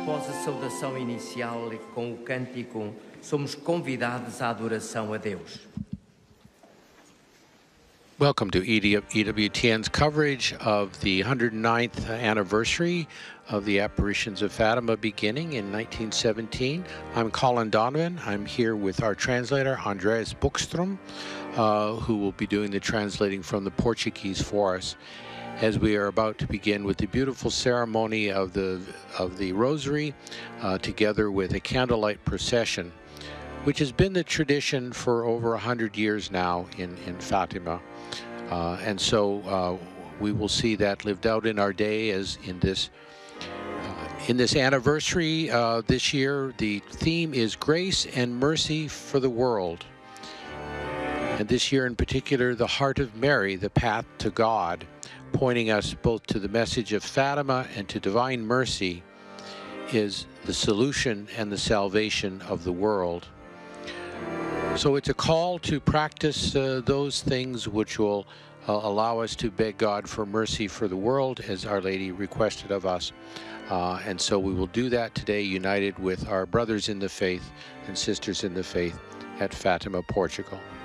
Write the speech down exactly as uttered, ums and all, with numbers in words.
Após a saudação inicial com o cântico, somos convidados à adoração a Deus. Welcome to E W T N's coverage of the one hundred ninth anniversary of the apparitions of Fatima beginning in nineteen seventeen. I'm Colin Donovan. I'm here with our translator, Andreas Bokström, uh, who will be doing the translating from the Portuguese for us, as we are about to begin with the beautiful ceremony of the, of the Rosary, uh, together with a candlelight procession, which has been the tradition for over one hundred years now in, in Fatima. Uh, and so uh, we will see that lived out in our day as in this uh, in this anniversary uh, this year. The theme is Grace and Mercy for the World. And this year in particular, the Heart of Mary, the path to God, pointing us both to the message of Fatima and to divine mercy is the solution and the salvation of the world. So it's a call to practice uh, those things which will uh, allow us to beg God for mercy for the world, as Our Lady requested of us. Uh, and so we will do that today, united with our brothers in the faith and sisters in the faith at Fatima, Portugal.